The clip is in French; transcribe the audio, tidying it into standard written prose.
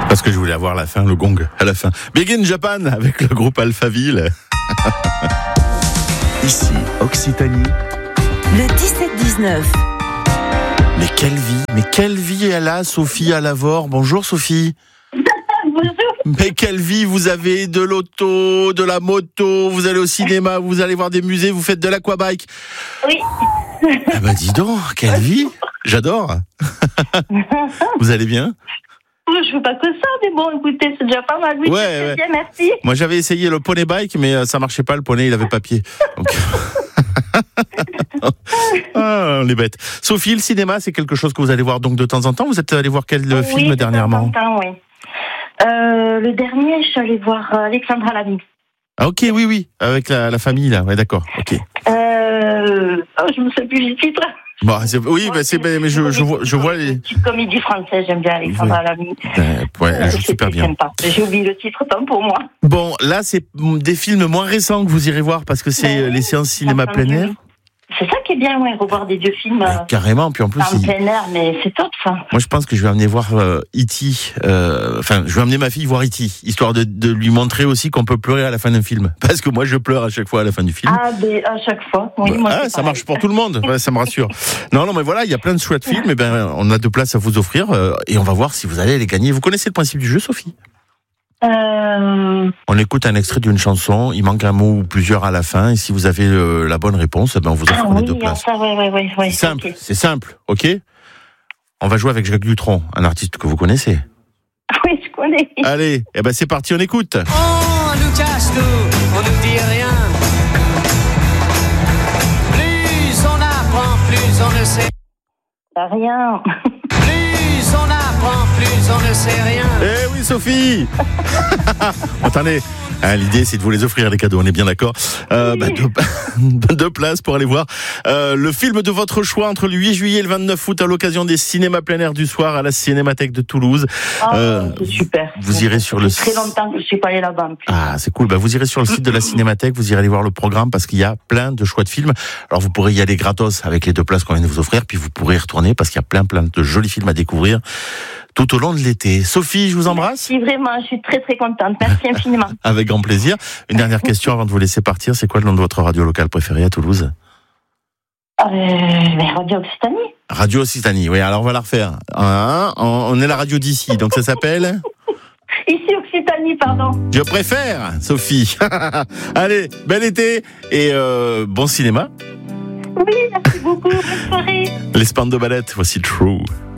Parce que je voulais avoir la fin, le gong à la fin. Big in Japan avec le groupe Alphaville. Ici, Occitanie. Le 17-19. Mais quelle vie elle a, Sophie Alavore. Bonjour Sophie. Bonjour. Mais quelle vie vous avez, de l'auto, de la moto, vous allez au cinéma, vous allez voir des musées, vous faites de l'aquabike. Oui. Ah bah dis donc, quelle vie. J'adore. Vous allez bien? Je veux pas que ça, mais bon, écoutez, c'est déjà pas mal. Oui, Ouais, c'est ouais. bien, merci. Moi j'avais essayé le poney bike, mais ça marchait pas, le poney il avait pas pied. Donc... ah, on est bêtes. Sophie, le cinéma, c'est quelque chose que vous allez voir donc de temps en temps. Vous êtes allé voir quel film dernièrement? De temps en temps, oui. Le dernier, je suis allée voir Alexandra Lamy. Ah ok, oui, avec la famille là, ouais d'accord, ok. Je me souviens plus du titre. Bon, mais je vois les... Petite comédie française, j'aime bien Alexandra Lamy. Ouais, elle joue super bien. Sympa. J'ai oublié le titre, tant pour moi. Bon, là c'est des films moins récents que vous irez voir parce que c'est les séances cinéma plein air. C'est ça qui est bien, ouais, revoir des vieux films carrément, puis en plus en plein air, mais c'est top ça. Moi je pense que je vais amener voir E.T. Je vais amener ma fille voir E.T. histoire de lui montrer aussi qu'on peut pleurer à la fin d'un film. Parce que moi je pleure à chaque fois à la fin du film. Ah, à chaque fois. Oui, moi, ça marche pour tout le monde, ouais, ça me rassure. Non, mais voilà, il y a plein de chouettes films, et on a de places à vous offrir et on va voir si vous allez les gagner. Vous connaissez le principe du jeu, Sophie? On écoute un extrait d'une chanson, il manque un mot ou plusieurs à la fin, et si vous avez la bonne réponse, on vous offre les deux places. Oui, c'est simple, ok? On va jouer avec Jacques Dutronc, un artiste que vous connaissez. Oui, je connais. Allez, c'est parti, on écoute. On nous cache tout, on nous dit rien. Plus on apprend, plus on ne sait rien. Plus on apprend, plus on ne sait rien. Eh oui, Sophie. Attendez, l'idée c'est de vous les offrir les cadeaux, on est bien d'accord. Deux places pour aller voir le film de votre choix entre le 8 juillet et le 29 août à l'occasion des cinémas plein air du soir à la Cinémathèque de Toulouse. C'est super. Vous irez sur le... très longtemps que je suis pas allée là-bas. Ah, c'est cool. Vous irez sur le site de la Cinémathèque, vous irez aller voir le programme parce qu'il y a plein de choix de films. Alors vous pourrez y aller gratos avec les deux places qu'on vient de vous offrir, puis vous pourrez y retourner parce qu'il y a plein de jolis films à découvrir tout au long de l'été. Sophie, je vous embrasse. Merci vraiment, je suis très très contente. Merci infiniment. Avec grand plaisir. Une dernière question avant de vous laisser partir. C'est quoi le nom de votre radio locale préférée à Toulouse? Radio Occitanie. Radio Occitanie, oui. Alors on va la refaire. On est la radio d'ici, donc ça s'appelle... Ici Occitanie, pardon. Je préfère, Sophie. Allez, bel été et bon cinéma. Oui, merci beaucoup. Bonne soirée. Les Spandau Ballet, voici True.